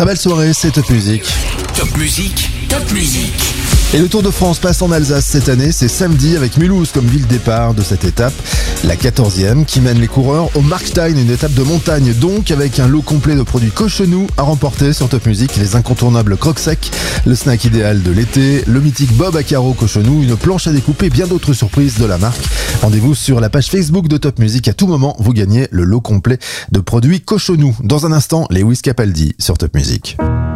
Très belle soirée, c'est Top Music. Top Music, Top Music. Et le Tour de France passe en Alsace cette année, c'est samedi avec Mulhouse comme ville départ de cette étape, la 14e qui mène les coureurs au Markstein, une étape de montagne donc avec un lot complet de produits Cochonou à remporter sur Top Music, les incontournables croque-sec, le snack idéal de l'été, le mythique Bob à carreaux Cochonou, une planche à découper, bien d'autres surprises de la marque. Rendez-vous sur la page Facebook de Top Music, à tout moment vous gagnez le lot complet de produits Cochonou. Dans un instant, Lewis Capaldi sur Top Music.